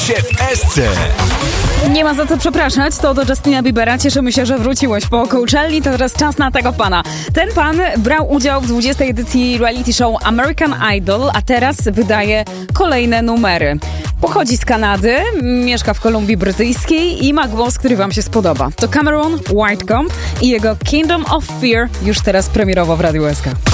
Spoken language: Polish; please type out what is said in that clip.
w SC. Nie ma za co przepraszać, to do Justina Biebera. Cieszymy się, że wróciłeś po Coachelli, to teraz czas na tego pana. Ten pan brał udział w 20. edycji reality show American Idol, a teraz wydaje kolejne numery. Pochodzi z Kanady, mieszka w Kolumbii Brytyjskiej i ma głos, który wam się spodoba. To Cameron Whitecomb i jego Kingdom of Fear już teraz premierowo w Radiu SK.